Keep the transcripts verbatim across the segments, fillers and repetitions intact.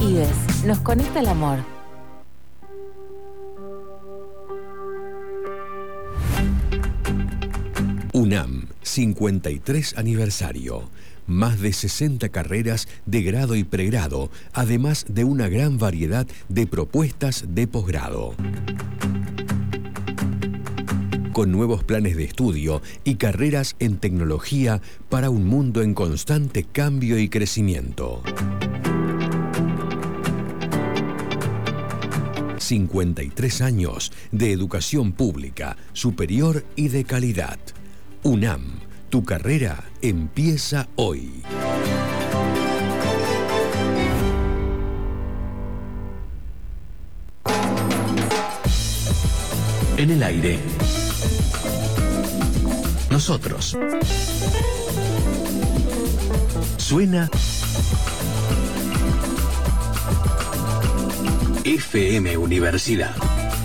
IDES, nos conecta el amor. UNAM, cincuenta y tres aniversario. Más de sesenta carreras de grado y pregrado, además de una gran variedad de propuestas de posgrado. Con nuevos planes de estudio y carreras en tecnología para un mundo en constante cambio y crecimiento. cincuenta y tres años de educación pública, superior y de calidad. UNAM, tu carrera empieza hoy. En el aire. Nosotros. Suena F M Universidad.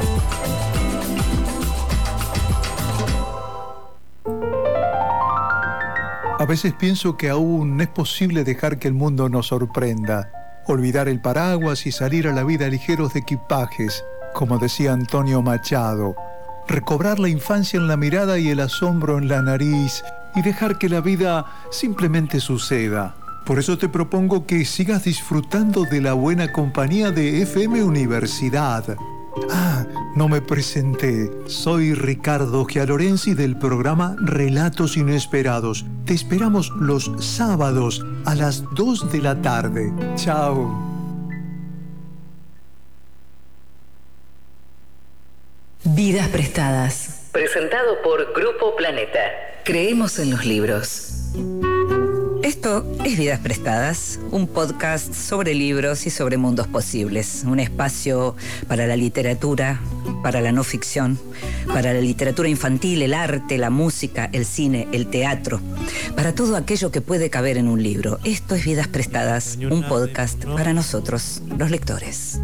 A veces pienso que aún es posible dejar que el mundo nos sorprenda, olvidar el paraguas y salir a la vida ligeros de equipajes, como decía Antonio Machado, recobrar la infancia en la mirada y el asombro en la nariz y dejar que la vida simplemente suceda. Por eso te propongo que sigas disfrutando de la buena compañía de F M Universidad. Ah, no me presenté. Soy Ricardo Gialorenzi del programa Relatos Inesperados. Te esperamos los sábados a las dos de la tarde. Chao. Vidas prestadas. Presentado por Grupo Planeta. Creemos en los libros. Esto es Vidas Prestadas, un podcast sobre libros y sobre mundos posibles. Un espacio para la literatura, para la no ficción, para la literatura infantil, el arte, la música, el cine, el teatro, para todo aquello que puede caber en un libro. Esto es Vidas Prestadas, un podcast para nosotros, los lectores.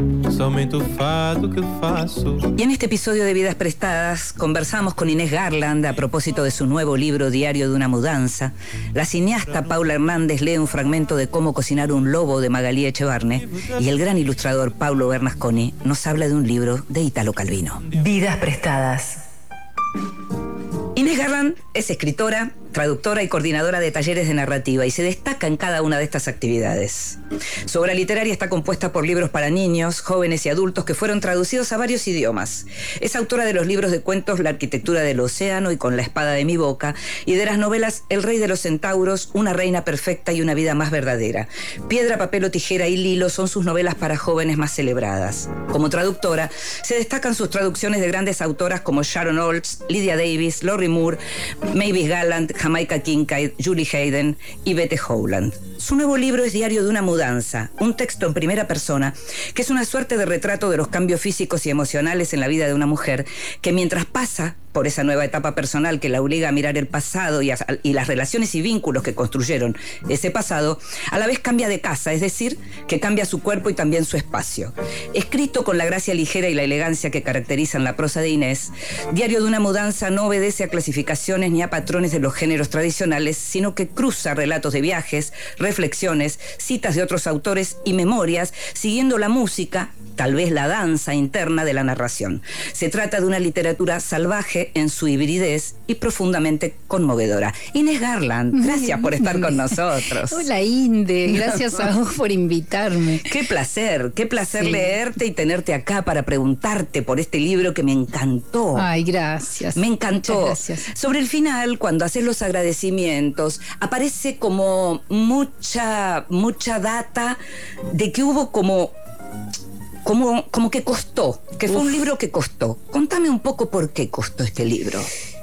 Y en este episodio de Vidas Prestadas conversamos con Inés Garland a propósito de su nuevo libro Diario de una mudanza. La cineasta Paula Hernández lee un fragmento de Cómo cocinar un lobo de Magalí Echevarne y el gran ilustrador Paulo Bernasconi nos habla de un libro de Italo Calvino. Vidas Prestadas. Inés Garland es escritora, traductora y coordinadora de talleres de narrativa y se destaca en cada una de estas actividades. Su obra literaria está compuesta por libros para niños, jóvenes y adultos que fueron traducidos a varios idiomas. Es autora de los libros de cuentos La arquitectura del océano y Con la espada de mi boca y de las novelas El rey de los centauros, Una reina perfecta y Una vida más verdadera. Piedra, papel o tijera y Lilo son sus novelas para jóvenes más celebradas. Como traductora, se destacan sus traducciones de grandes autoras como Sharon Olds, Lydia Davis, Lori Moore, Mavis Gallant, Jamaica Kincaid, Julie Hayden y Bette Howland. Su nuevo libro es Diario de una mudanza, un texto en primera persona que es una suerte de retrato de los cambios físicos y emocionales en la vida de una mujer que mientras pasa por esa nueva etapa personal que la obliga a mirar el pasado y, a, y las relaciones y vínculos que construyeron ese pasado, a la vez cambia de casa, es decir, que cambia su cuerpo y también su espacio. Escrito con la gracia ligera y la elegancia que caracterizan la prosa de Inés, Diario de una mudanza no obedece a clasificaciones ni a patrones de los géneros tradicionales, sino que cruza relatos de viajes, reflexiones, citas de otros autores y memorias, siguiendo la música, tal vez la danza interna de la narración. Se trata de una literatura salvaje en su hibridez y profundamente conmovedora. Inés Garland, gracias por estar con nosotros. Hola Inde, gracias a vos por invitarme. Qué placer, qué placer Sí. leerte y tenerte acá para preguntarte por este libro que me encantó. Ay, gracias. Me encantó. Muchas gracias. Sobre el final, cuando haces los agradecimientos, aparece como mucha, mucha data de que hubo como... Como, como que costó, que fue Uf. un libro que costó. Contame un poco por qué costó este libro.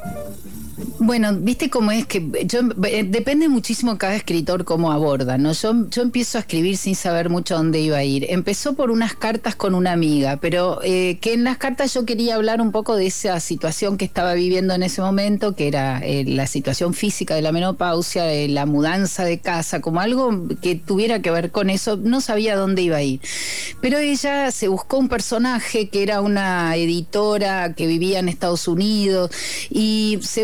Bueno, viste cómo es que yo eh, depende muchísimo cada escritor cómo aborda, ¿no? Yo, yo empiezo a escribir sin saber mucho a dónde iba a ir. Empezó por unas cartas con una amiga, pero eh, que en las cartas yo quería hablar un poco de esa situación que estaba viviendo en ese momento, que era eh, la situación física de la menopausia, eh, la mudanza de casa, como algo que tuviera que ver con eso. No sabía a dónde iba a ir. Pero ella se buscó un personaje que era una editora que vivía en Estados Unidos y se empezó a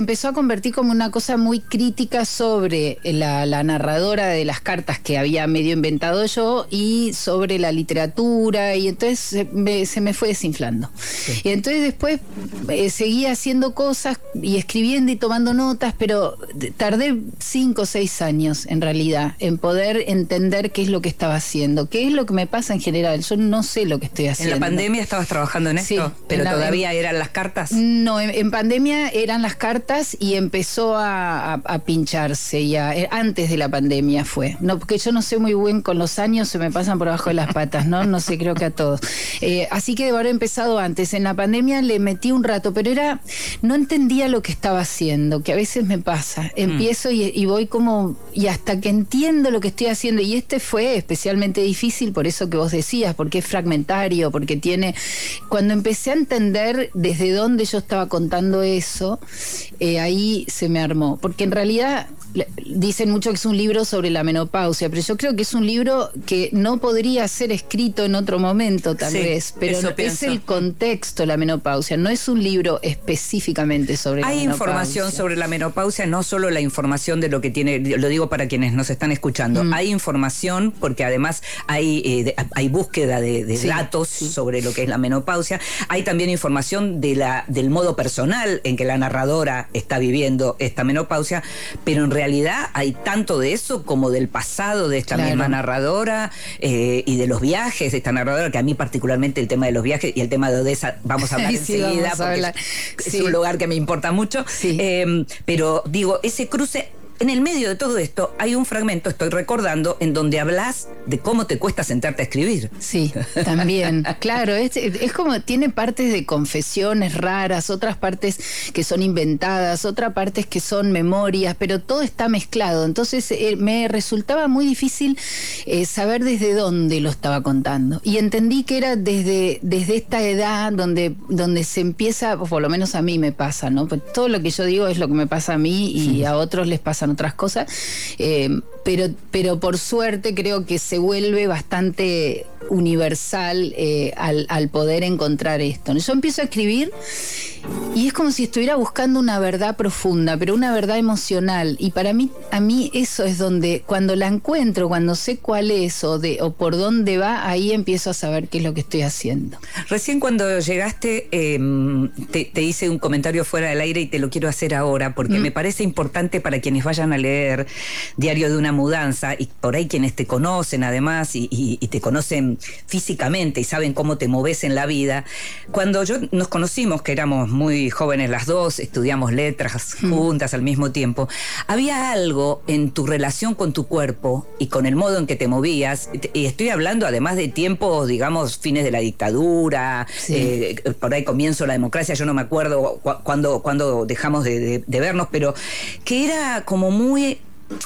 convertí como una cosa muy crítica sobre la, la narradora de las cartas que había medio inventado yo y sobre la literatura, y entonces se me, se me fue desinflando. Sí. Y entonces después eh, seguí haciendo cosas y escribiendo y tomando notas, pero tardé cinco o seis años en realidad en poder entender qué es lo que estaba haciendo, qué es lo que me pasa en general. Yo no sé lo que estoy haciendo. ¿En la pandemia estabas trabajando en esto? Sí, ¿pero en la, todavía en, eran las cartas? No, en, en pandemia eran las cartas y empezó a, a, a pincharse ya, eh, antes de la pandemia fue. No, porque yo no sé muy bien, con los años se me pasan por abajo de las patas, ¿no? No sé, creo que a todos. Eh, así que debo haber empezado antes. En la pandemia le metí un rato, pero era, no entendía lo que estaba haciendo, que a veces me pasa. Empiezo mm. y, y voy como, y hasta que entiendo lo que estoy haciendo, y este fue especialmente difícil por eso que vos decías, porque es fragmentario, porque tiene... Cuando empecé a entender desde dónde yo estaba contando eso, eh, ahí se me armó, porque en realidad dicen mucho que es un libro sobre la menopausia, pero yo creo que es un libro que no podría ser escrito en otro momento tal sí, vez, pero no, es el contexto la menopausia, no es un libro específicamente sobre la Hay menopausia. Hay información sobre la menopausia, no solo la información de lo que tiene, lo digo para quienes nos están escuchando, mm. hay información porque además hay, eh, de, hay búsqueda de, de sí, datos sí. sobre lo que es la menopausia, hay también información de la, del modo personal en que la narradora está viviendo esta menopausia, pero en realidad En realidad hay tanto de eso como del pasado de esta claro. misma narradora eh, y de los viajes de esta narradora, que a mí particularmente el tema de los viajes y el tema de Odessa vamos a hablar sí, enseguida porque a hablar. Es, sí. es un lugar que me importa mucho, sí. eh, pero digo, ese cruce... En el medio de todo esto hay un fragmento, estoy recordando, en donde hablas de cómo te cuesta sentarte a escribir. Sí, también. Claro, es, es como, tiene partes de confesiones raras, otras partes que son inventadas, otras partes que son memorias, pero todo está mezclado. Entonces eh, me resultaba muy difícil eh, saber desde dónde lo estaba contando. Y entendí que era desde, desde esta edad donde, donde se empieza, o por lo menos a mí me pasa, ¿no? Pues todo lo que yo digo es lo que me pasa a mí y sí. a otros les pasa otras cosas, eh, pero, pero por suerte creo que se vuelve bastante universal eh, al, al poder encontrar esto. Yo empiezo a escribir y es como si estuviera buscando una verdad profunda, pero una verdad emocional, y para mí, a mí eso es donde, cuando la encuentro, cuando sé cuál es o, de, o por dónde va, ahí empiezo a saber qué es lo que estoy haciendo. Recién cuando llegaste eh, te, te hice un comentario fuera del aire y te lo quiero hacer ahora porque mm. me parece importante para quienes vayan a leer Diario de una mudanza, y por ahí quienes te conocen además y, y, y te conocen físicamente y saben cómo te moves en la vida. Cuando yo nos conocimos, que éramos muy jóvenes las dos, estudiamos letras mm. juntas al mismo tiempo, había algo en tu relación con tu cuerpo y con el modo en que te movías, y estoy hablando además de tiempos, digamos, fines de la dictadura, sí. eh, por ahí comienzo la democracia, yo no me acuerdo cu- cuando, cuando dejamos de, de, de vernos, pero que era como muy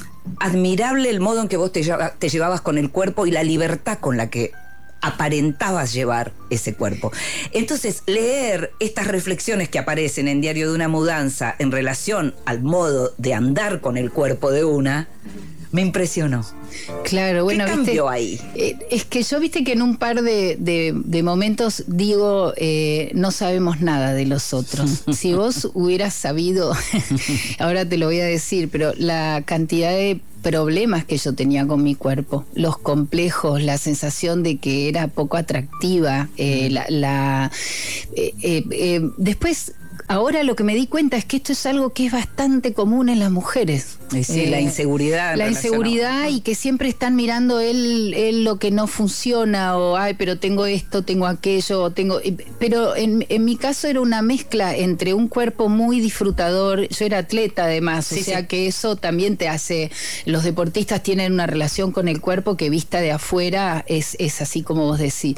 admirable el modo en que vos te, te llevabas con el cuerpo y la libertad con la que aparentabas llevar ese cuerpo. Entonces, leer estas reflexiones que aparecen en Diario de una mudanza en relación al modo de andar con el cuerpo de una, me impresionó. Claro, bueno, ¿qué cambió viste, ahí? Eh, es que yo viste que en un par de, de, de momentos digo, eh, no sabemos nada de los otros. Si vos hubieras sabido, ahora te lo voy a decir, pero la cantidad de problemas que yo tenía con mi cuerpo, los complejos, la sensación de que era poco atractiva, eh, la, la eh, eh, eh, después, ahora lo que me di cuenta es que esto es algo que es bastante común en las mujeres. Sí, eh, la inseguridad. La inseguridad a... y que siempre están mirando él, él lo que no funciona, o ay, pero tengo esto, tengo aquello, o tengo... Pero en, en mi caso era una mezcla entre un cuerpo muy disfrutador, yo era atleta además, sí, o sea sí. que eso también te hace... Los deportistas tienen una relación con el cuerpo que vista de afuera es, es así como vos decís.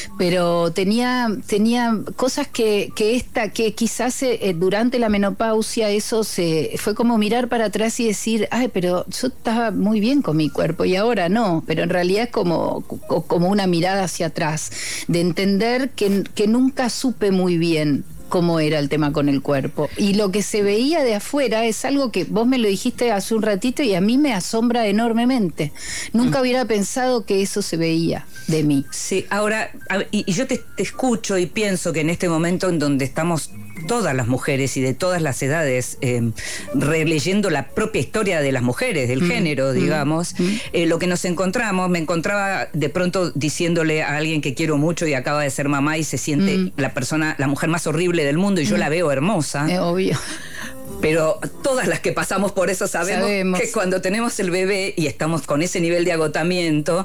Pero tenía, tenía cosas que, que esta, que quizás eh, durante la menopausia eso se fue como mirar para atrás y decir, ay, pero yo estaba muy bien con mi cuerpo y ahora no, pero en realidad es como, como una mirada hacia atrás, de entender que, que nunca supe muy bien cómo era el tema con el cuerpo. Y lo que se veía de afuera es algo que vos me lo dijiste hace un ratito y a mí me asombra enormemente. Nunca mm. hubiera pensado que eso se veía de mí. Sí, ahora, y, y yo te, te escucho y pienso que en este momento en donde estamos todas las mujeres y de todas las edades, eh, releyendo la propia historia de las mujeres, del mm, género, digamos, mm, eh, lo que nos encontramos, me encontraba de pronto diciéndole a alguien que quiero mucho y acaba de ser mamá y se siente mm. la persona, la mujer más horrible del mundo y yo mm. la veo hermosa. Es obvio. Pero todas las que pasamos por eso sabemos, sabemos que cuando tenemos el bebé y estamos con ese nivel de agotamiento,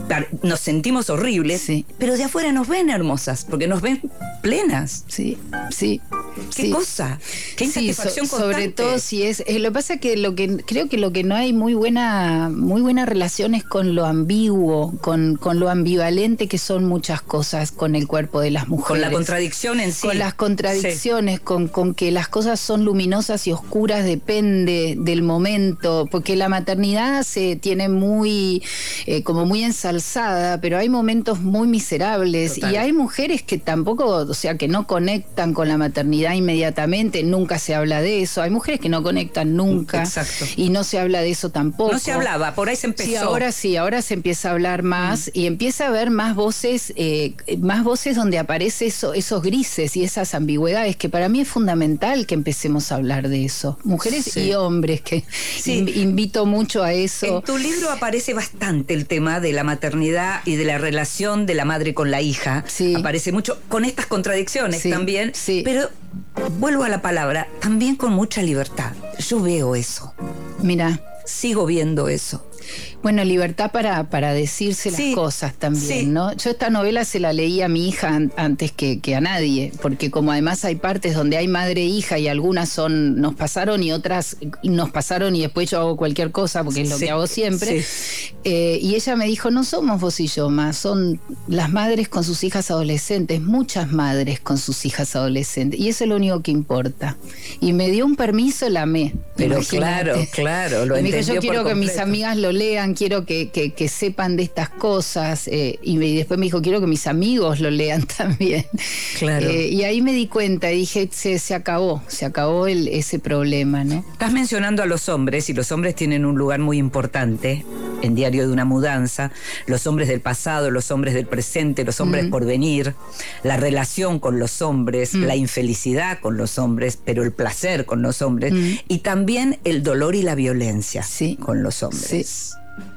nos sentimos horribles, sí. pero de afuera nos ven hermosas, porque nos ven plenas. Sí, sí. ¿Qué sí. cosa? ¿Qué insatisfacción sí, so, constante? Sobre todo si es... Eh, lo que pasa es que, lo que creo que lo que no hay muy buena, muy buena relación es con lo ambiguo, con, con lo ambivalente que son muchas cosas con el cuerpo de las mujeres. Con la contradicción en sí. Con las contradicciones, sí. con, con que las cosas son luminosas y oscuras, depende del momento, porque la maternidad se tiene muy, eh, como muy ensalzada, pero hay momentos muy miserables. Total. Y hay mujeres que tampoco, o sea, que no conectan con la maternidad inmediatamente, nunca se habla de eso. Hay mujeres que no conectan nunca. Exacto. Y no se habla de eso tampoco. No se hablaba, por ahí se empezó. Sí, ahora sí, ahora se empieza a hablar más mm. y empieza a haber más voces, eh, más voces donde aparece eso, esos grises y esas ambigüedades, que para mí es fundamental que empecemos a hablar de eso. Mujeres sí. y hombres, que sí. invito mucho a eso. En tu libro aparece bastante el tema de la maternidad y de la relación de la madre con la hija. Sí. Aparece mucho con estas contradicciones sí. también, sí. pero vuelvo a la palabra, también con mucha libertad. Yo veo eso. Mira, sigo viendo eso. Bueno, libertad para, para decirse sí, las cosas también, sí. ¿no? Yo esta novela se la leí a mi hija an- antes que, que a nadie, porque como además hay partes donde hay madre e hija y algunas son nos pasaron y otras nos pasaron y después yo hago cualquier cosa porque es lo sí, que hago siempre. Sí. Eh, y ella me dijo, no somos vos y yo más, son las madres con sus hijas adolescentes, muchas madres con sus hijas adolescentes, y eso es lo único que importa. Y me dio un permiso, la amé. Pero imagínate. claro, claro, lo y me dijo, yo quiero que completo. mis amigas lo lean, quiero que, que, que sepan de estas cosas, eh, y, me, y después me dijo, quiero que mis amigos lo lean también. Claro. Eh, y ahí me di cuenta, dije, se, se acabó, se acabó el, ese problema, ¿no? Estás mencionando a los hombres, y los hombres tienen un lugar muy importante en Diario de una Mudanza, los hombres del pasado, los hombres del presente, los hombres mm. por venir, la relación con los hombres, mm. la infelicidad con los hombres, pero el placer con los hombres, mm. y también el dolor y la violencia sí. con los hombres. Sí.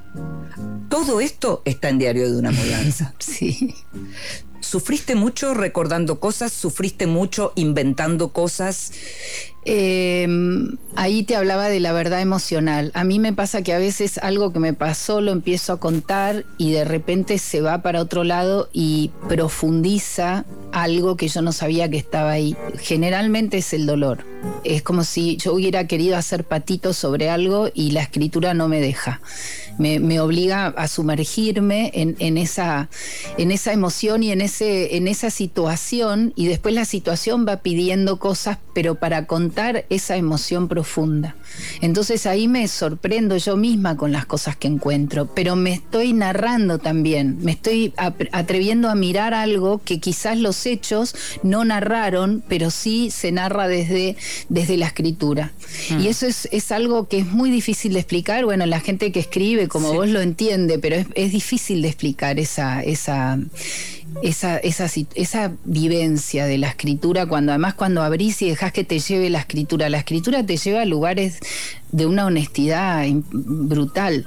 Todo esto está en Diario de una Mudanza. Sí. ¿Sufriste mucho recordando cosas? ¿Sufriste mucho inventando cosas? Eh, ahí te hablaba de la verdad emocional. A mí me pasa que a veces algo que me pasó lo empiezo a contar y de repente se va para otro lado y profundiza algo que yo no sabía que estaba ahí. Generalmente es el dolor. Es como si yo hubiera querido hacer patitos sobre algo y la escritura no me deja. Me, me obliga a sumergirme en, en, esa, en esa emoción y en, ese, en esa situación, y después la situación va pidiendo cosas, pero para contar esa emoción profunda. Entonces ahí me sorprendo yo misma con las cosas que encuentro, pero me estoy narrando también, me estoy atreviendo a mirar algo que quizás los hechos no narraron, pero sí se narra desde, desde la escritura. Mm. Y eso es, es algo que es muy difícil de explicar. Bueno, la gente que escribe, como sí. vos lo entiende, pero es, es difícil de explicar esa... esa Esa, esa, esa vivencia de la escritura, cuando además cuando abrís y dejás que te lleve la escritura, la escritura te lleva a lugares de una honestidad brutal.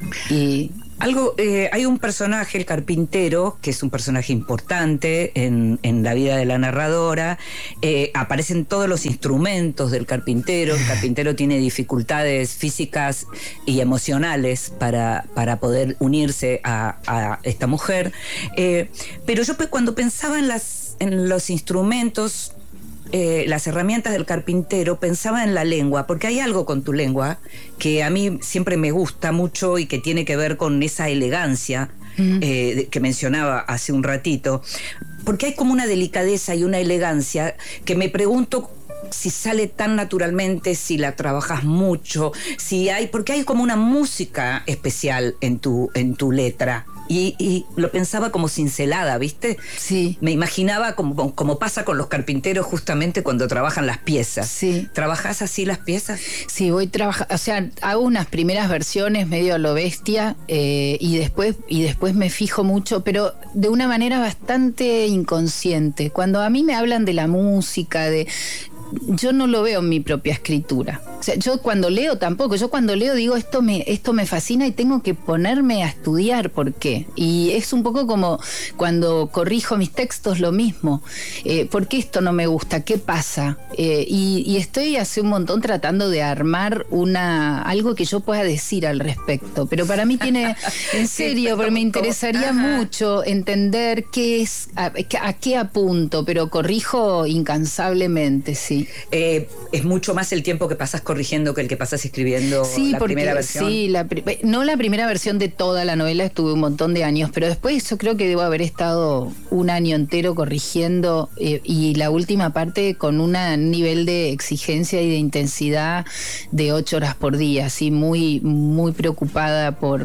Y Algo, eh, hay un personaje, el carpintero, que es un personaje importante en, en la vida de la narradora. Eh, aparecen todos los instrumentos del carpintero. El carpintero tiene dificultades físicas y emocionales para, para poder unirse a, a esta mujer. Eh, pero yo cuando pensaba en, las, en los instrumentos, Eh, las herramientas del carpintero, pensaba en la lengua, porque hay algo con tu lengua que a mí siempre me gusta mucho y que tiene que ver con esa elegancia mm. eh, que mencionaba hace un ratito, porque hay como una delicadeza y una elegancia que me pregunto si sale tan naturalmente, si la trabajas mucho, si hay, porque hay como una música especial en tu, en tu letra. y, y lo pensaba como cincelada, ¿viste? Sí. Me imaginaba como, como pasa con los carpinteros justamente cuando trabajan las piezas. Sí. ¿Trabajás así las piezas? Sí, voy trabajando, o sea, hago unas primeras versiones medio a lo bestia eh, y después y después me fijo mucho, pero de una manera bastante inconsciente. Cuando a mí me hablan de la música, de yo no lo veo en mi propia escritura. O sea, yo cuando leo tampoco, yo cuando leo digo esto me, esto me fascina y tengo que ponerme a estudiar por qué. Y es un poco como cuando corrijo mis textos lo mismo. Eh, ¿Por qué esto no me gusta? ¿Qué pasa? Eh, y, y estoy hace un montón tratando de armar una algo que yo pueda decir al respecto. Pero para mí tiene, en serio, porque me interesaría Ajá. mucho entender qué es, a, a qué apunto, pero corrijo incansablemente, sí. Eh, es mucho más el tiempo que pasas corrigiendo que el que pasas escribiendo sí, la porque, primera versión. Sí, la, no la primera versión de toda la novela, estuve un montón de años, pero después yo creo que debo haber estado un año entero corrigiendo eh, y la última parte con un nivel de exigencia y de intensidad de ocho horas por día, así muy, muy preocupada por...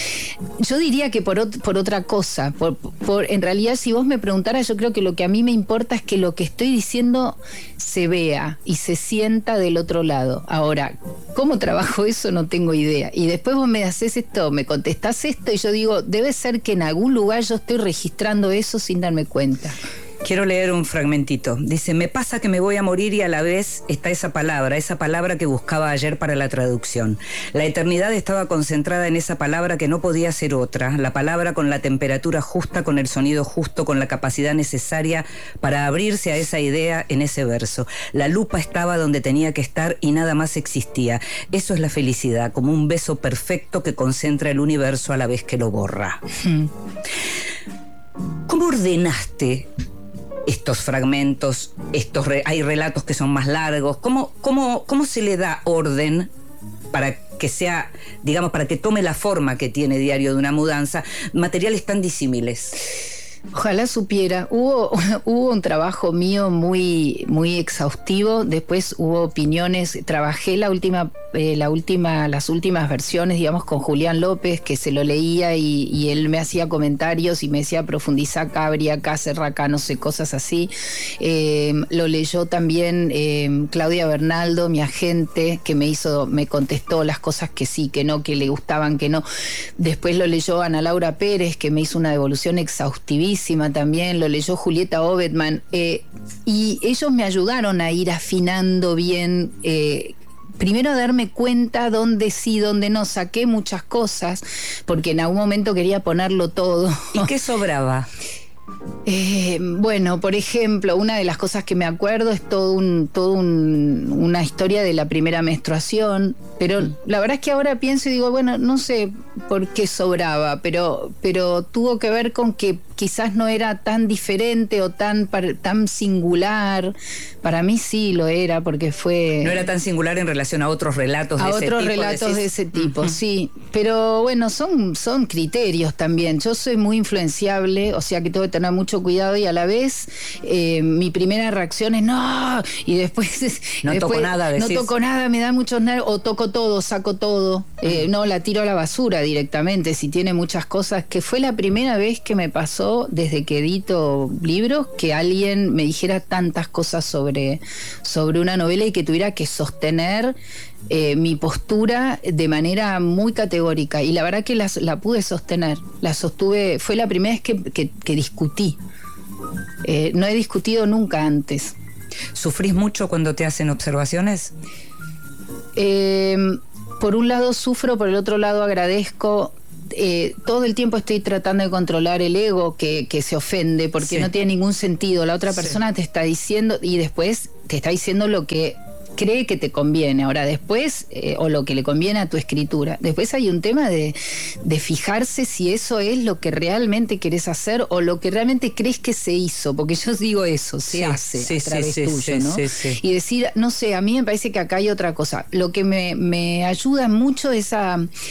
Yo diría que por, por otra cosa, por, por, en realidad si vos me preguntaras, yo creo que lo que a mí me importa es que lo que estoy diciendo se vea y se sienta del otro lado. Ahora, ¿cómo trabajo eso? No tengo idea. Y después vos me haces esto, me contestás esto y yo digo, debe ser que en algún lugar yo estoy registrando eso sin darme cuenta. Quiero leer un fragmentito. Dice, me pasa que me voy a morir y a la vez está esa palabra, esa palabra que buscaba ayer para la traducción. La eternidad estaba concentrada en esa palabra que no podía ser otra, la palabra con la temperatura justa, con el sonido justo, con la capacidad necesaria para abrirse a esa idea en ese verso. La lupa estaba donde tenía que estar y nada más existía. Eso es la felicidad, como un beso perfecto que concentra el universo a la vez que lo borra. Hmm. ¿Cómo ordenaste estos fragmentos? Estos re, hay relatos que son más largos. ¿Cómo, cómo, cómo se le da orden para que sea, digamos, para que tome la forma que tiene Diario de una mudanza, materiales tan disímiles? Ojalá supiera. Hubo, hubo un trabajo mío muy, muy exhaustivo. Después hubo opiniones. Trabajé la última, eh, la última, las últimas versiones, digamos, con Julián López, que se lo leía y, y él me hacía comentarios y me decía profundiza acá, abrí acá, cerra acá, no sé, cosas así. Eh, lo leyó también eh, Claudia Bernaldo, mi agente, que me hizo, me contestó las cosas que sí, que no, que le gustaban, que no. Después lo leyó Ana Laura Pérez, que me hizo una devolución exhaustiva también, lo leyó Julieta Obedman, eh, y ellos me ayudaron a ir afinando bien, eh, primero a darme cuenta dónde sí, dónde no. Saqué muchas cosas, porque en algún momento quería ponerlo todo. ¿Y qué sobraba? Eh, bueno, por ejemplo, una de las cosas que me acuerdo es todo un, todo un, una historia de la primera menstruación, pero mm. la verdad es que ahora pienso y digo, bueno, no sé por qué sobraba, pero, pero tuvo que ver con que quizás no era tan diferente o tan, tan singular. Para mí sí lo era, porque fue... No era tan singular en relación a otros relatos de ese tipo. A otros relatos decís... de ese tipo, uh-huh. sí. Pero bueno, son, son criterios también. Yo soy muy influenciable, o sea que tengo que tener mucho cuidado y a la vez eh, mi primera reacción es no, y después... No después, toco nada, decís. No toco nada, me da muchos nervios, o toco todo, saco todo. Eh, uh-huh. No, la tiro a la basura directamente, si tiene muchas cosas, que fue la primera vez que me pasó desde que edito libros, que alguien me dijera tantas cosas sobre, sobre una novela y que tuviera que sostener eh, mi postura de manera muy categórica. Y la verdad que las, la pude sostener, la sostuve, fue la primera vez que, que, que discutí. Eh, no he discutido nunca antes. ¿Sufrís mucho cuando te hacen observaciones? Eh, por un lado sufro, por el otro lado agradezco. Eh, todo el tiempo estoy tratando de controlar el ego que, que se ofende porque sí. no tiene ningún sentido. La otra persona sí. te está diciendo y después te está diciendo lo que cree que te conviene. Ahora después, eh, o lo que le conviene a tu escritura. Después hay un tema de, de fijarse si eso es lo que realmente querés hacer o lo que realmente crees que se hizo. Porque yo digo eso, se sí, hace sí, a través sí, tuyo, sí, ¿no? Sí, sí. Y decir, no sé, a mí me parece que acá hay otra cosa. Lo que me, me ayuda mucho es a...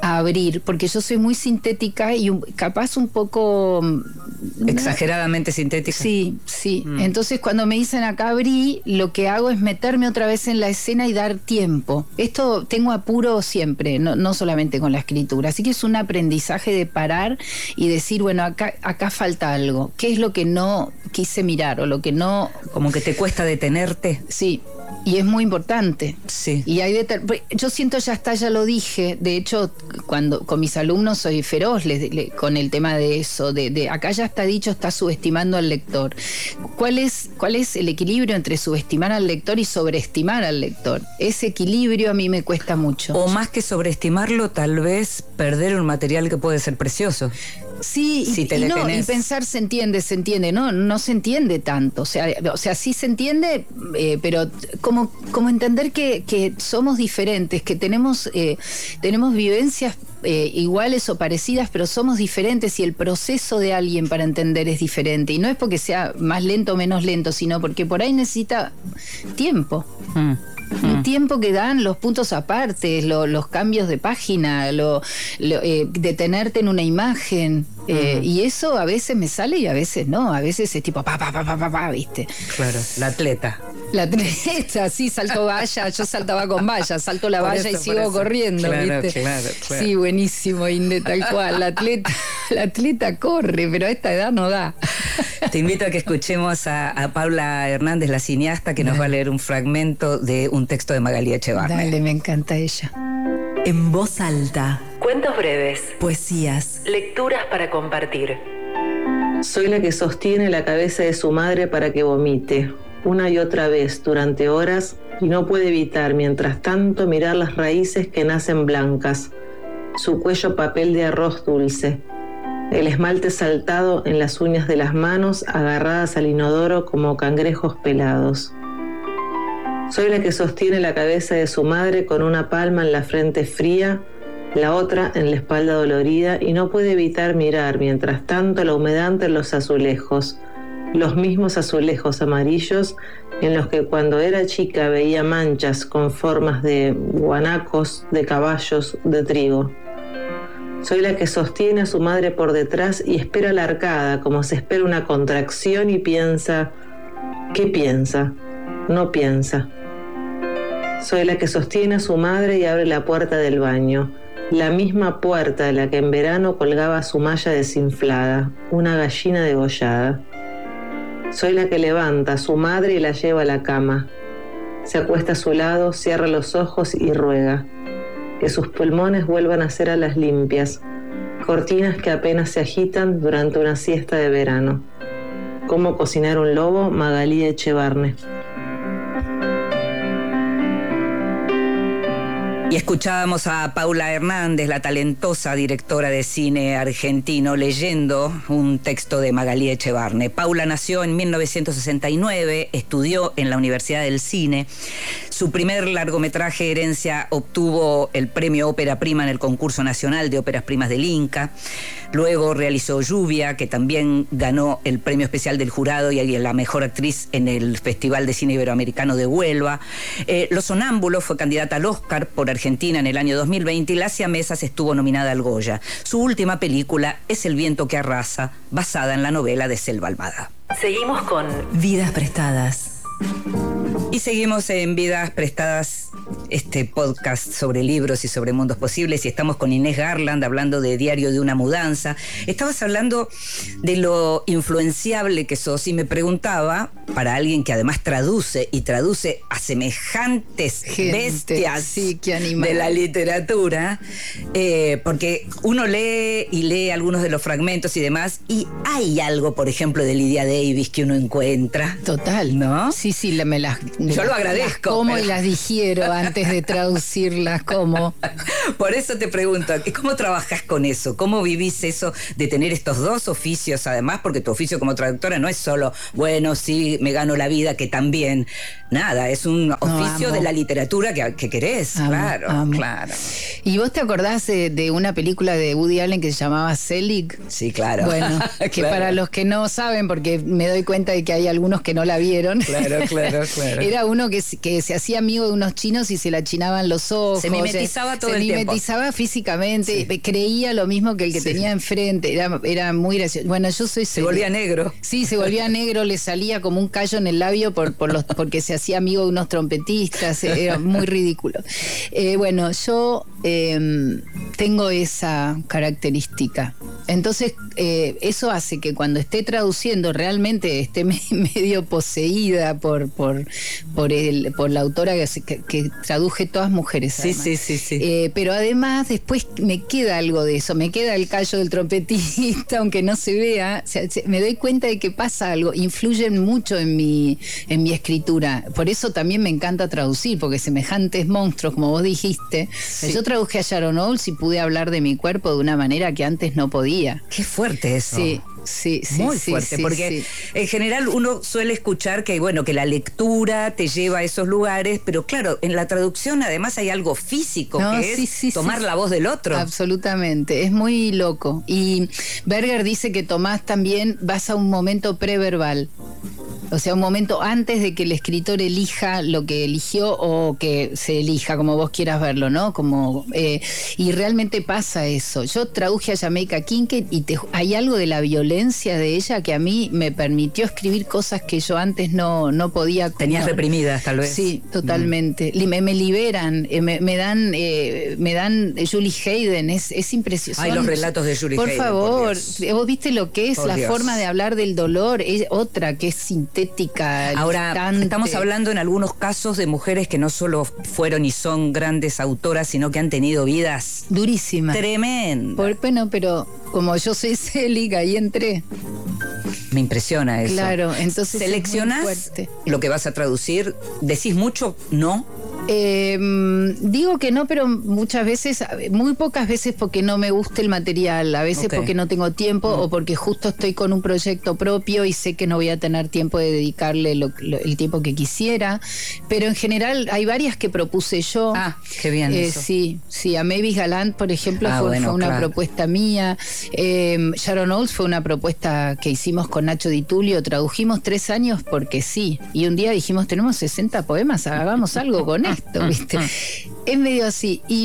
a abrir, porque yo soy muy sintética y un, capaz un poco... Exageradamente sintética. Sí, sí. Mm. Entonces cuando me dicen acá abrí, lo que hago es meterme otra vez en la escena y dar tiempo. Esto tengo apuro siempre, no, no solamente con la escritura. Así que es un aprendizaje de parar y decir, bueno, acá, acá falta algo. ¿Qué es lo que no quise mirar o lo que no... Como que te cuesta detenerte. Sí. Y es muy importante. Sí. Y hay deter- yo siento, ya está, ya lo dije. De hecho, cuando con mis alumnos soy feroz les, le, con el tema de eso. De, de acá ya está dicho, está subestimando al lector. ¿Cuál es, cuál es el equilibrio entre subestimar al lector y sobreestimar al lector? Ese equilibrio a mí me cuesta mucho. O más que sobreestimarlo, tal vez perder un material que puede ser precioso. Sí, si y, te y, no, y detenés. pensar se entiende, se entiende, no, no se entiende tanto, o sea, o sea sí se entiende, eh, pero como, como entender que, que somos diferentes, que tenemos, eh, tenemos vivencias eh, iguales o parecidas, pero somos diferentes y el proceso de alguien para entender es diferente, y no es porque sea más lento o menos lento, sino porque por ahí necesita tiempo. Mm. El Mm. tiempo que dan, los puntos aparte, lo, los cambios de página, lo, lo, eh, detenerte en una imagen. Eh, Mm. y eso a veces me sale y a veces no. A veces es tipo pa, pa, pa, pa, pa, pa, ¿viste? Claro, la atleta. La atleta, sí, salto valla, yo saltaba con valla, salto la Por valla eso, y sigo por eso. corriendo, Claro, ¿viste? claro, claro. Sí, buenísimo, Inde, tal cual. La atleta, la atleta corre, pero a esta edad no da. Te invito a que escuchemos a, a Paula Hernández, la cineasta, que nos va a leer un fragmento de un texto de Magalí Echevarne. Dale, me encanta ella. En voz alta. Cuentos breves. Poesías. Lecturas para compartir. Soy la que sostiene la cabeza de su madre para que vomite, una y otra vez durante horas, y no puede evitar, mientras tanto, mirar las raíces que nacen blancas, su cuello papel de arroz dulce, el esmalte saltado en las uñas de las manos agarradas al inodoro como cangrejos pelados. Soy la que sostiene la cabeza de su madre con una palma en la frente fría, la otra en la espalda dolorida, y no puede evitar mirar, mientras tanto, la humedad entre los azulejos, los mismos azulejos amarillos en los que cuando era chica veía manchas con formas de guanacos, de caballos, de trigo. Soy la que sostiene a su madre por detrás y espera la arcada, como se espera una contracción, y piensa, ¿qué piensa? No piensa. Soy la que sostiene a su madre y abre la puerta del baño, la misma puerta de la que en verano colgaba su malla desinflada, una gallina degollada. Soy la que levanta a su madre y la lleva a la cama. Se acuesta a su lado, cierra los ojos y ruega que sus pulmones vuelvan a ser alas limpias, cortinas que apenas se agitan durante una siesta de verano. Cómo cocinar un lobo, Magalí Echevarne. Y escuchábamos a Paula Hernández, la talentosa directora de cine argentino, leyendo un texto de Magalí Echevarne. Paula nació en mil novecientos sesenta y nueve, estudió en la Universidad del Cine. Su primer largometraje, Herencia, obtuvo el premio Ópera Prima en el Concurso Nacional de Óperas Primas del Inca. Luego realizó Lluvia, que también ganó el premio especial del jurado y la mejor actriz en el Festival de Cine Iberoamericano de Huelva. Eh, Los Sonámbulos fue candidata al Oscar por Argentina en el año dos mil veinte y Las Siamesas estuvo nominada al Goya. Su última película es El viento que arrasa, basada en la novela de Selva Almada. Seguimos con Vidas prestadas. Y seguimos en Vidas Prestadas, este podcast sobre libros y sobre mundos posibles, y estamos con Inés Garland hablando de Diario de una mudanza. Estabas hablando de lo influenciable que sos y me preguntaba, para alguien que además traduce y traduce a semejantes Gente, bestias sí, qué animal. de la literatura, eh, porque uno lee y lee algunos de los fragmentos y demás, y hay algo, por ejemplo, de Lydia Davis que uno encuentra. Total, ¿no? Sí, sí, la, me las... Yo lo las agradezco. como pero... y las digiero antes de traducirlas, como... Por eso te pregunto, ¿cómo trabajás con eso? ¿Cómo vivís eso de tener estos dos oficios además? Porque tu oficio como traductora no es solo, bueno, sí, me gano la vida, que también, nada, es un oficio amo. de la literatura que, que querés, Amo, claro, amo. claro. ¿Y vos te acordás de, de una película de Woody Allen que se llamaba Selig? Sí, claro. Bueno, que Claro. para los que no saben, porque me doy cuenta de que hay algunos que no la vieron. Claro, claro, claro. Era uno que, que se hacía amigo de unos chinos y se le achinaban los ojos. Se mimetizaba todo se el tiempo. Se mimetizaba físicamente, sí. Creía lo mismo que el que sí. tenía enfrente. Era, era muy gracioso. Bueno, yo soy... Se volvía negro. Sí, se volvía negro, le salía como un callo en el labio por, por los, porque se hacía amigo de unos trompetistas. Era muy ridículo. Eh, bueno, yo eh, tengo esa característica. Entonces, eh, eso hace que cuando esté traduciendo realmente esté me, medio poseída por, por, por, el, por la autora que, que, que traduje todas mujeres. Sí, sí, sí, sí. Eh, pero además después me queda algo de eso, me queda el callo del trompetista, aunque no se vea. O sea, me doy cuenta de que pasa algo, influyen mucho en mi, en mi escritura. Por eso también me encanta traducir, porque semejantes monstruos, como vos dijiste, sí. Yo traduje a Sharon Olds y pude hablar de mi cuerpo de una manera que antes no podía. Qué fuerte eso. Sí. Sí, sí, muy sí, fuerte, sí, porque sí. En general uno suele escuchar que bueno, que la lectura te lleva a esos lugares, pero claro, en la traducción además hay algo físico, no, que sí, es sí, tomar sí. la voz del otro. Absolutamente, es muy loco. Y Berger dice que tomás también, vas a un momento preverbal. O sea, un momento antes de que el escritor elija lo que eligió o que se elija, como vos quieras verlo, ¿no? Como eh, y realmente pasa eso. Yo traduje a Jamaica Kincaid y te, hay algo de la violencia de ella que a mí me permitió escribir cosas que yo antes no, no podía. Tenías no, reprimidas, tal vez. Sí, totalmente. Mm. Me, me liberan, eh, me, me dan, eh, me dan Julie Hayden, es, es impresionante. Hay los relatos de Julie por Hayden. Favor, por favor, vos viste lo que es por la Dios. Forma de hablar del dolor, es otra que es sintética. Ahora, distante. Estamos hablando en algunos casos de mujeres que no solo fueron y son grandes autoras, sino que han tenido vidas durísimas. Tremendas. Por, bueno, pero como yo soy Célica, ahí entré. Me impresiona eso. Claro, entonces ¿seleccionás lo que vas a traducir? ¿Decís mucho? ¿No? Eh, digo que no, pero muchas veces, muy pocas veces porque no me gusta el material, a veces okay. porque no tengo tiempo mm. o porque justo estoy con un proyecto propio y sé que no voy a tener tiempo de dedicarle lo, lo, el tiempo que quisiera, pero en general hay varias que propuse yo. Ah, qué bien eh, eso. Sí, sí, a Mavis Galant, por ejemplo, ah, fue, bueno, fue una claro. propuesta mía. Eh, Sharon Olds fue una propuesta que hicimos con Nacho Di Tullio, tradujimos tres años porque sí, y un día dijimos, tenemos sesenta poemas, hagamos algo con esto, ¿viste? Es medio así. Y,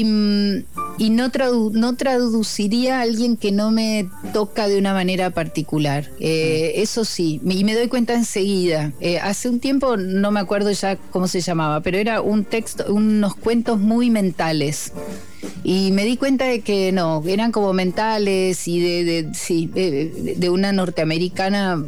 y no, tradu, no traduciría a alguien que no me toca de una manera particular. Eh, eso sí, y me doy cuenta enseguida. Eh, hace un tiempo, no me acuerdo ya cómo se llamaba, pero era un texto, unos cuentos muy mentales. Y me di cuenta de que no, eran como mentales y de, de, sí, de, de una norteamericana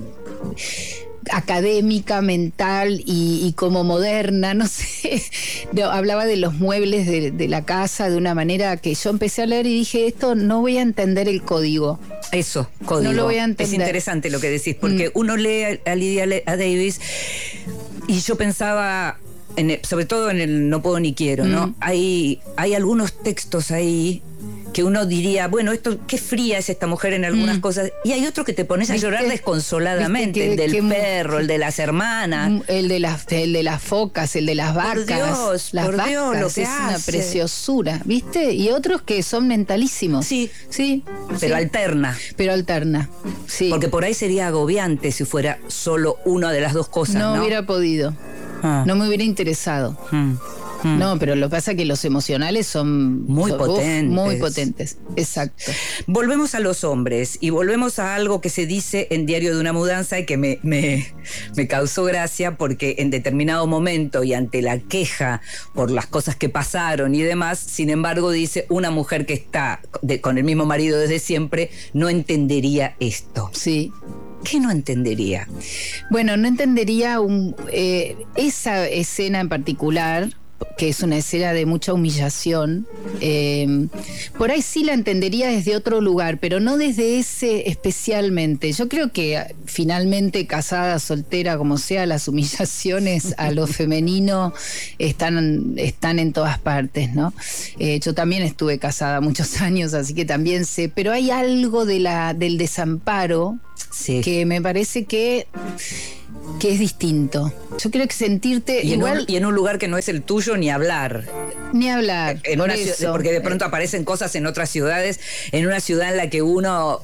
académica, mental y, y como moderna, no sé. No, hablaba de los muebles de, de la casa de una manera que yo empecé a leer y dije, esto no voy a entender el código. Eso, código. No lo voy a entender. Es interesante lo que decís, porque mm. uno lee a Lydia a Davis y yo pensaba, en el, sobre todo en el No puedo ni quiero, mm. ¿no? Hay, hay algunos textos ahí que uno diría, bueno, esto qué fría es esta mujer en algunas mm. cosas, y hay otro que te pones a ¿Viste? llorar desconsoladamente, que, el del que, perro, el de las hermanas, el de las, el de las focas, el de las vacas, por Dios, las por vacas, Dios, lo que es hace. Una preciosura, ¿viste? Y otros que son mentalísimos. Sí, sí, pero sí. alterna. Pero alterna, sí. Porque por ahí sería agobiante si fuera solo una de las dos cosas, ¿no? No hubiera podido, ah. no me hubiera interesado. Hmm. Hmm. No, pero lo que pasa es que los emocionales son muy son, potentes. Uf, muy potentes, exacto. Volvemos a los hombres y volvemos a algo que se dice en Diario de una mudanza y que me, me, me causó gracia porque en determinado momento y ante la queja por las cosas que pasaron y demás, sin embargo dice, una mujer que está de, con el mismo marido desde siempre no entendería esto. Sí. ¿Qué no entendería? Bueno, no entendería un, eh, esa escena en particular, que es una escena de mucha humillación. Eh, por ahí sí la entendería desde otro lugar, pero no desde ese especialmente. Yo creo que finalmente, casada, soltera, como sea, las humillaciones a lo femenino están, están en todas partes, ¿no? Eh, yo también estuve casada muchos años, así que también sé, pero hay algo de la, del desamparo sí. que me parece que... que es distinto. Yo creo que sentirte y igual... En un, y en un lugar que no es el tuyo, ni hablar. Ni hablar. En por una eso. Ciudad, porque de pronto aparecen cosas en otras ciudades, en una ciudad en la que uno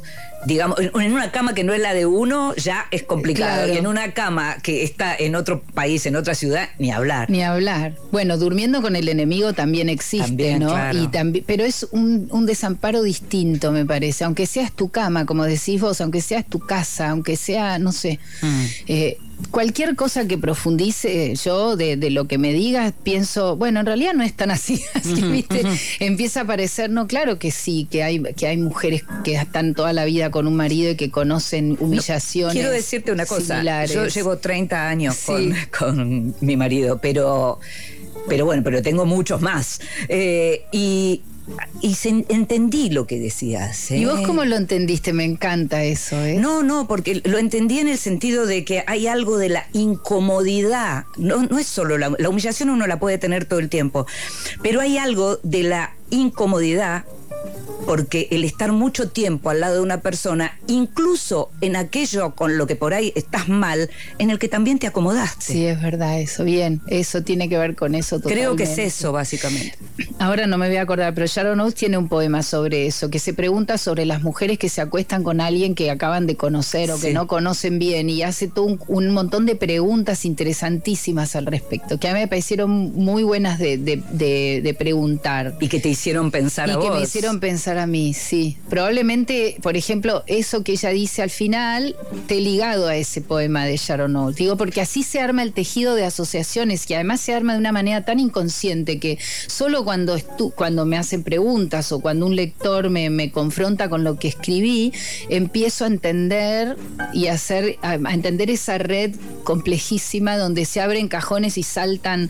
digamos, en, en una cama que no es la de uno, ya es complicado. Claro. Y en una cama que está en otro país, en otra ciudad, ni hablar. Ni hablar. Bueno, durmiendo con el enemigo también existe, También, ¿no? claro. Y también, pero es un, un desamparo distinto, me parece. Aunque seas tu cama, como decís vos, aunque seas tu casa, aunque sea, no sé, Mm. eh, cualquier cosa que profundice yo de, de lo que me digas, pienso, bueno, en realidad no es tan así, así, ¿viste? Empieza a parecer, no, claro que sí, que hay, que hay mujeres que están toda la vida con un marido y que conocen humillaciones. Quiero decirte una cosa, similares. yo llevo treinta años Sí. con, con mi marido, pero, pero bueno, pero tengo muchos más. Eh, y y se, entendí lo que decías. ¿eh? ¿Y vos cómo lo entendiste? Me encanta eso, ¿eh? No, no, porque lo entendí en el sentido de que hay algo de la incomodidad. No, no es solo la, la humillación, uno la puede tener todo el tiempo, pero hay algo de la incomodidad, porque el estar mucho tiempo al lado de una persona, incluso en aquello con lo que por ahí estás mal, en el que también te acomodaste. Sí, es verdad eso. Bien, eso tiene que ver con eso totalmente. Creo que es eso, básicamente. Ahora no me voy a acordar, pero Sharon Oates tiene un poema sobre eso, que se pregunta sobre las mujeres que se acuestan con alguien que acaban de conocer o Sí. que no conocen bien, y hace todo un, un montón de preguntas interesantísimas al respecto, que a mí me parecieron muy buenas de, de, de, de preguntar. Y que te hicieron pensar Y a que vos. me hicieron pensar a mí, sí. Probablemente, por ejemplo, eso que ella dice al final, te he ligado a ese poema de Sharon Oates. Digo, porque así se arma el tejido de asociaciones, que además se arma de una manera tan inconsciente que solo cuando, estu cuando me hacen preguntas o cuando un lector me, me confronta con lo que escribí, empiezo a entender y a, hacer, a, a entender esa red complejísima donde se abren cajones y saltan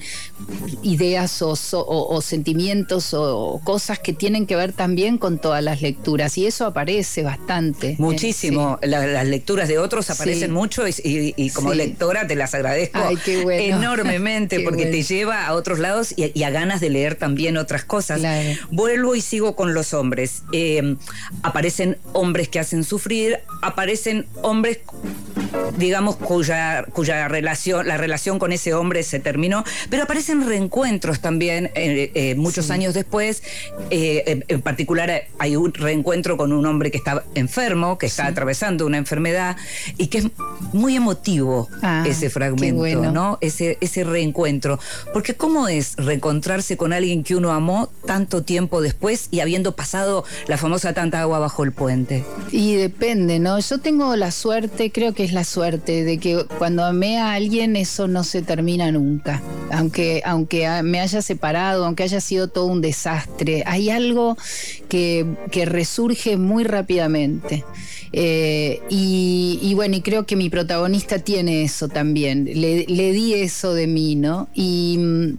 ideas o, o, o sentimientos o, o cosas que tienen que ver también con todas las lecturas, y eso aparece bastante. Muchísimo. Eh, sí. La, las lecturas de otros aparecen Sí. mucho y, y, y como Sí. lectora te las agradezco Ay, qué bueno. enormemente Qué porque bueno. te lleva a otros lados y, y a ganas de leer también otras cosas. Claro. Vuelvo y sigo con los hombres. Eh, aparecen hombres que hacen sufrir, aparecen hombres, digamos, cuya, cuya relación, la relación con ese hombre se terminó, pero aparecen reencuentros también eh, eh, muchos Sí. años después. Eh, en, en particular hay un reencuentro con un hombre que está enfermo, que está Sí. atravesando una enfermedad y que es muy emotivo Ah, ese qué fragmento, bueno. ¿no? Ese, ese reencuentro. Porque ¿cómo es reencontrarse con alguien que uno amó tanto tiempo después y habiendo pasado la famosa tanta agua bajo el puente? Y depende, ¿no? Yo tengo la suerte, creo que es la suerte, de que cuando amé a alguien eso no se termina nunca. Aunque, aunque me haya separado, aunque haya sido todo un desastre, hay algo que, que resurge muy rápidamente. Eh, y, y bueno, y creo que mi protagonista tiene eso también. Le, le di eso de mí, ¿no? Y...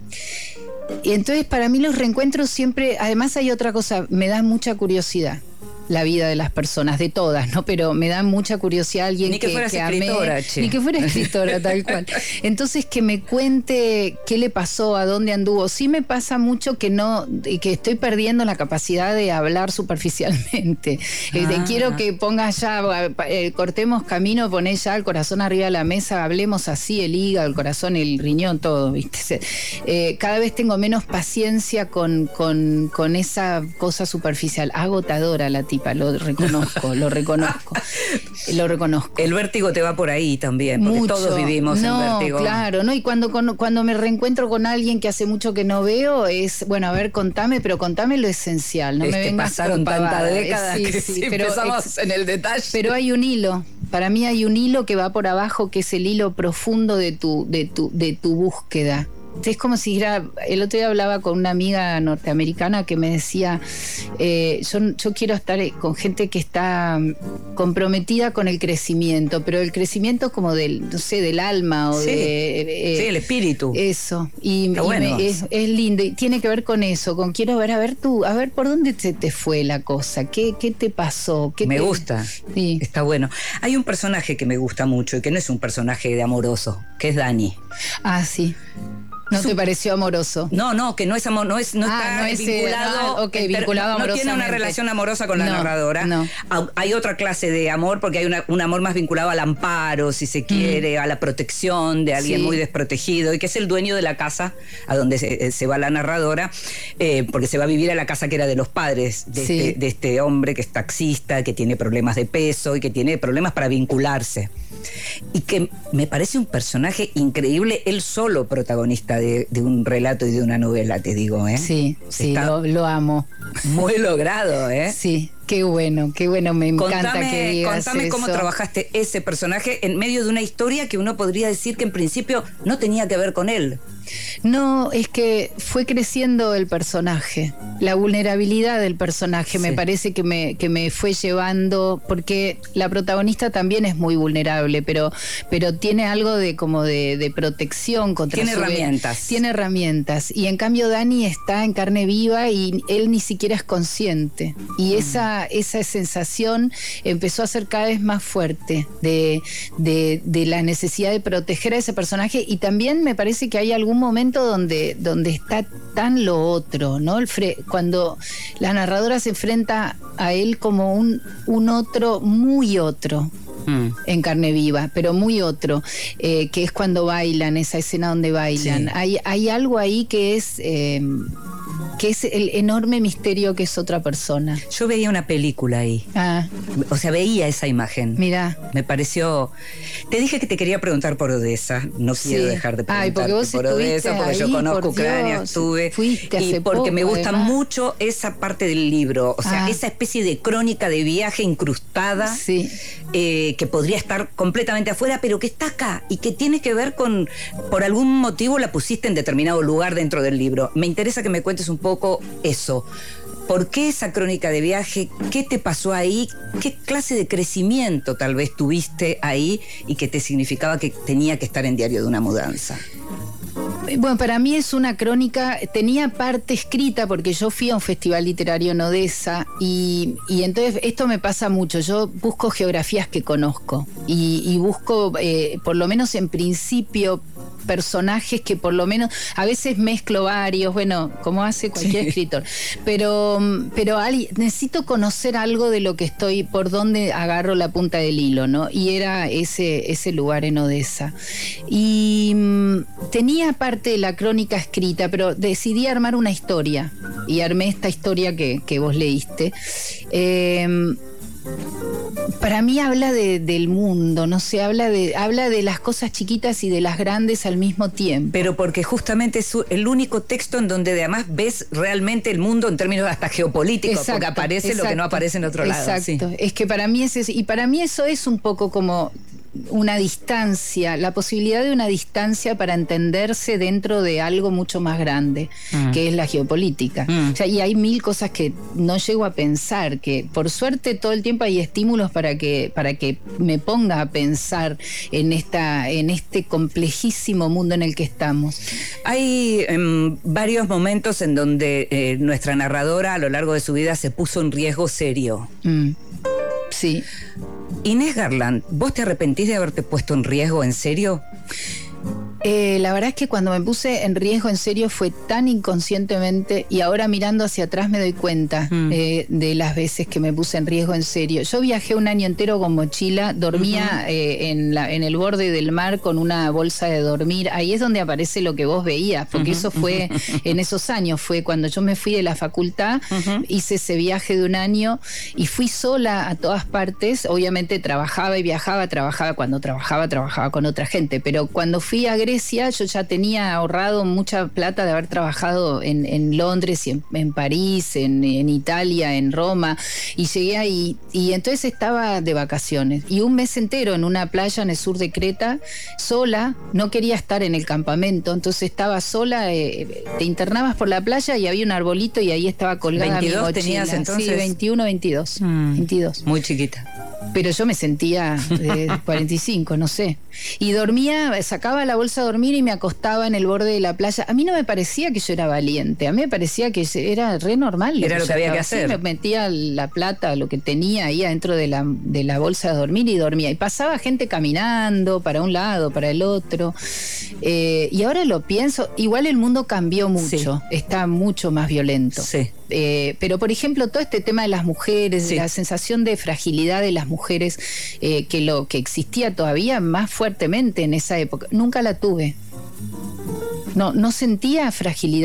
Y entonces para mí los reencuentros siempre, además hay otra cosa, me da mucha curiosidad la vida de las personas, de todas, ¿no? Pero me da mucha curiosidad alguien Ni que que, fueras que amé, escritora, che. ni que fuera escritora, tal cual. Entonces que me cuente qué le pasó, a dónde anduvo. Sí me pasa mucho que no, que estoy perdiendo la capacidad de hablar superficialmente. Eh, Ah. de quiero que pongas ya, eh, cortemos camino, poné ya el corazón arriba de la mesa, hablemos así, el hígado, el corazón, el riñón, todo, ¿viste? Eh, cada vez tengo menos paciencia con, con, con esa cosa superficial, agotadora la tipa, lo reconozco, lo reconozco, lo reconozco. El vértigo te va por ahí también, porque Mucho. todos vivimos no, en vértigo. Claro, ¿no? Y cuando, cuando, cuando me reencuentro con alguien que hace mucho que no veo, es, bueno, a ver, contame, pero contame lo esencial, no Es me que vengas pasaron con tantas pavadas. décadas Sí, que sí, si pero empezamos ex- en el detalle. Pero hay un hilo, para mí hay un hilo que va por abajo, que es el hilo profundo de tu, de tu, de tu búsqueda. Es como si era, el otro día hablaba con una amiga norteamericana que me decía, eh, yo, yo quiero estar con gente que está comprometida con el crecimiento, pero el crecimiento como del, no sé, del alma o Sí. de... eh, Sí, el espíritu. Eso, y, Está y bueno. me- es, es lindo, y tiene que ver con eso, con quiero ver, a ver tú, a ver por dónde se te fue la cosa, qué, qué te pasó, qué Me te- gusta. Sí. Está bueno. Hay un personaje que me gusta mucho y que no es un personaje de amoroso, que es Dani. Ah, sí. ¿No Su- te pareció amoroso? No, no, que no es amor, no es, no Ah, está no es, eh, vinculado, no, ok, eh, vinculado no, no tiene una amorosamente. relación amorosa con la No, narradora. no. Ah, hay otra clase de amor, porque hay una- un amor más vinculado al amparo, si se quiere, a la protección de alguien Sí. muy desprotegido, y que es el dueño de la casa a donde se, se va la narradora, eh, porque se va a vivir a la casa que era de los padres de, Sí. este, de este hombre que es taxista, que tiene problemas de peso y que tiene problemas para vincularse. Y que me parece un personaje increíble, él solo protagonista de, de un relato y de una novela, te digo, ¿eh? Sí, sí, Está lo, lo amo. muy logrado, ¿eh? Sí, qué bueno, qué bueno, me encanta Contame, que digas contame cómo eso. trabajaste ese personaje en medio de una historia que uno podría decir que en principio no tenía que ver con él. No, es que fue creciendo el personaje, la vulnerabilidad del personaje, Sí. me parece que me, que me fue llevando, porque la protagonista también es muy vulnerable, pero, pero tiene algo de como de, de protección contra Tiene su- herramientas. Tiene herramientas. Y en cambio Dani está en carne viva y él ni siquiera es consciente. Y Mm. esa, esa sensación empezó a ser cada vez más fuerte de, de, de la necesidad de proteger a ese personaje. Y también me parece que hay algún momento donde, donde está tan lo otro, ¿no? El fre- cuando la narradora se enfrenta a él como un, un otro, muy otro. Mm. En carne viva, pero muy otro, eh, que es cuando bailan, esa escena donde bailan. Sí. Hay, hay algo ahí que es, eh, que es el enorme misterio que es otra persona. Yo veía una película ahí, Ah, o sea, veía esa imagen. mira. Me pareció... Te dije que te quería preguntar por Odessa. No quiero Sí. dejar de Ay, preguntarte porque vos por estuviste Odessa, porque yo ahí, conozco por Ucrania, Dios. estuve. Fuiste y hace porque me poco, gusta además. mucho esa parte del libro. O sea, Ah. esa especie de crónica de viaje incrustada, Sí. eh, que podría estar completamente afuera, pero que está acá y que tiene que ver con... Por algún motivo la pusiste en determinado lugar dentro del libro. Me interesa que me cuentes un poco eso. ¿Por qué esa crónica de viaje? ¿Qué te pasó ahí? ¿Qué clase de crecimiento tal vez tuviste ahí y que te significaba que tenía que estar en Diario de una Mudanza? Bueno, para mí es una crónica, tenía parte escrita porque yo fui a un festival literario en Odessa y, y entonces esto me pasa mucho, yo busco geografías que conozco y, y busco, eh, por lo menos en principio, personajes que por lo menos, a veces mezclo varios, bueno, como hace cualquier Sí. escritor, pero, pero ali- necesito conocer algo de lo que estoy, por dónde agarro la punta del hilo, ¿no? Y era ese, ese lugar en Odessa. Y mm, tenía parte de la crónica escrita, pero decidí armar una historia y armé esta historia que, que vos leíste. Eh, Para mí habla de, del mundo, no sé, habla de, habla de las cosas chiquitas y de las grandes al mismo tiempo. Pero porque justamente es el único texto en donde además ves realmente el mundo en términos hasta geopolíticos, Exacto, porque aparece lo que no exacto, aparece en otro lado. Exacto, Sí. es que para mí es eso, y para mí eso es un poco como una distancia, la posibilidad de una distancia para entenderse dentro de algo mucho más grande, Mm. que es la geopolítica. Mm. O sea, y hay mil cosas que no llego a pensar, que por suerte todo el tiempo hay estímulos para que, para que me ponga a pensar en esta, en este complejísimo mundo en el que estamos. Hay em, varios momentos en donde eh, nuestra narradora a lo largo de su vida se puso en riesgo serio. Mm. Sí. Inés Garland, ¿vos te arrepentís de haberte puesto en riesgo en serio? Eh, la verdad es que cuando me puse en riesgo en serio fue tan inconscientemente, y ahora mirando hacia atrás me doy cuenta Mm. eh, de las veces que me puse en riesgo en serio. Yo viajé un año entero con mochila, dormía Ujú. eh, en, la, en el borde del mar con una bolsa de dormir. Ahí es donde aparece lo que vos veías, porque Ujú, eso fue en esos años, fue cuando yo me fui de la facultad, Ujú. hice ese viaje de un año y fui sola a todas partes. Obviamente trabajaba y viajaba, trabajaba, cuando trabajaba, trabajaba con otra gente, pero cuando fui a Grecia yo ya tenía ahorrado mucha plata de haber trabajado en, en Londres y en, en París, en, en Italia, en Roma, y llegué ahí y entonces estaba de vacaciones y un mes entero en una playa en el sur de Creta, sola, no quería estar en el campamento, entonces estaba sola, eh, te internabas por la playa y había un arbolito y ahí estaba colgada mi ¿veintidós mochila. tenías entonces? Sí, veintiuno, veintidós. Mm. veintidós. Muy chiquita. pero yo me sentía de cuarenta y cinco, no sé. Y dormía, sacaba la bolsa a dormir y me acostaba en el borde de la playa. A mí no me parecía que yo era valiente, a mí me parecía que era re normal. Era lo que había que hacer. Me metía la plata, lo que tenía ahí adentro de la, de la bolsa de dormir y dormía. Y pasaba gente caminando para un lado, para el otro. Eh, y ahora lo pienso, igual el mundo cambió mucho, sí. Está mucho más violento. Sí. Eh, pero por ejemplo todo este tema de las mujeres, sí. La sensación de fragilidad de las mujeres, eh, que lo que existía todavía más fuertemente en esa época, nunca la tuve. No, no sentía fragilidad.